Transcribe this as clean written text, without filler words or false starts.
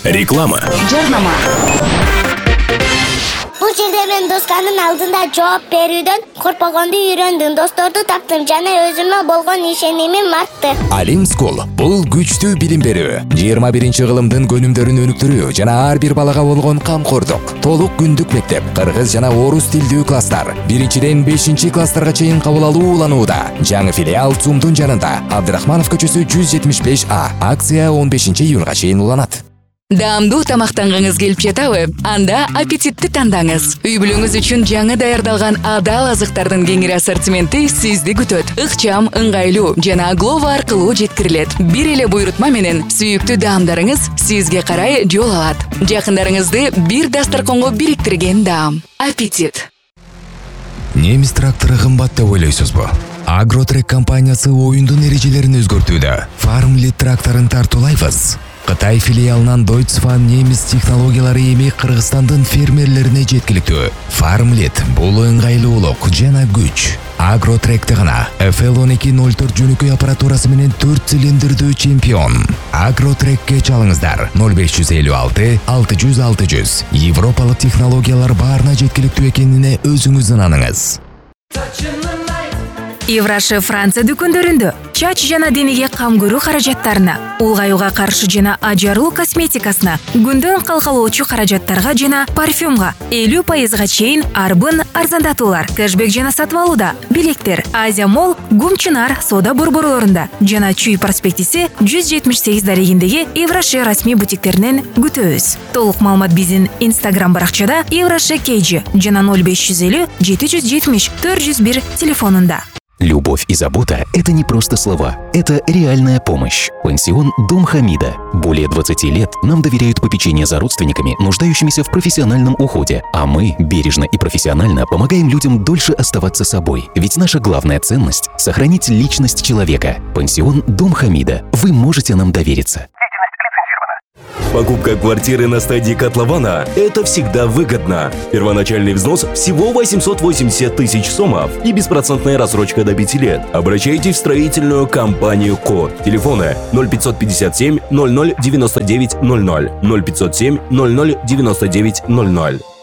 Реклама. Жарнама. Бул жерде мен досканын алдында жооп берүүдөн коркпогонду үйрөндүм. Досторду таптым жана өзүмө болгон ишенимим артты. Alim School бул күчтүү билим берүү, 21 кылымдын көнүмдөрүн өнүктүрүү жана ар бир балага болгон камкордук. Толук күндүк мектеп, кыргыз жана орус тилдүү класстар. 1-ден 5-класстарга чейин кабыл алуу уланууда. Жаңы филиал ЦУМдун жанында, Абдрахманов көчөсү 175А. Акция 15 июнга чейин уланат. Даамдуу тамактангыңыз келип жатабы? Анда аппетитти тандаңыз. Үй бүлөңүз үчүн жаңы даярдалган адал азыктардын кеңири ассортименти сизди күтөт. Ыкчам, ыңгайлуу жана Glovo аркылуу жеткирилет. Бир эле буйрутма менен сүйүктүү даамдарыңыз сизге карай жол алат. Жакындарыңызды бир дасторконго бириктирген даам. Аппетит. Немис трактору кымбат деп ойлойсузбу? Агротрек компаниясы оюндун эрежелерин өзгөртүүдө. Farmlit тракторун тартуулайбыз. Кытай филиалынан Deutsche немис технологиялары эми Кыргызстандын фермерлерине жеткиликтүү. Farmlit бул ыңгайлуулук жана күч. Агротректе гана FL1204 жөнөкөй аппаратурасы менен 4 цилиндрдүү чемпион. Агротрекке чалыңыздар 0556 600 600. Европалык технологиялар баарына жеткиликтүү экенине өзүңүз ынаныңыз. Евраши Франция дүкөндөрүндө чач жана денеге кам көрүү каражаттарына, улгаюуга каршы жана ажаруу косметикасына, күндөн калкалоочу каражаттарга жана парфюмга 50% чейин арбын арзандатуулар, кэшбэк жана сатып алууда, билеттер Азия Молл, Гумчунар соода борборлорунда жана Чүй проспектиси 178 дарегиндеги Евраши расмий бутиктеринен күтөбүз. Толук маалымат биздин Instagram баракчада Евраши KG жана 0550 770 401 телефонунда. Любовь и забота – это не просто слова, это реальная помощь. Пансион «Дом Хамида». Более 20 лет нам доверяют попечение за родственниками, нуждающимися в профессиональном уходе. А мы бережно и профессионально помогаем людям дольше оставаться собой. Ведь наша главная ценность – сохранить личность человека. Пансион «Дом Хамида». Вы можете нам довериться. Покупка квартиры на стадии котлована – это всегда выгодно. Первоначальный взнос всего 880 тысяч сомов и беспроцентная рассрочка до 5 лет. Обращайтесь в строительную компанию КОД. Телефоны 0557 00 99 00 0507 00 99 00.